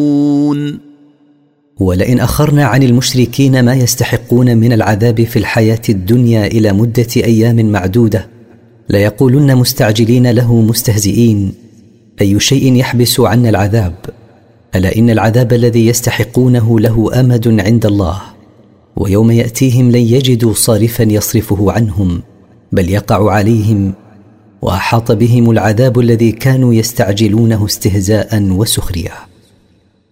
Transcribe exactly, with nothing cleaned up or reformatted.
ولئن أخرنا عن المشركين ما يستحقون من العذاب في الحياة الدنيا إلى مدة أيام معدودة ليقولن مستعجلين له مستهزئين: أي شيء يحبس عنا العذاب؟ ألا إن العذاب الذي يستحقونه له أمد عند الله، ويوم يأتيهم لن يجدوا صارفا يصرفه عنهم، بل يقع عليهم، وأحاط بهم العذاب الذي كانوا يستعجلونه استهزاء وسخرية.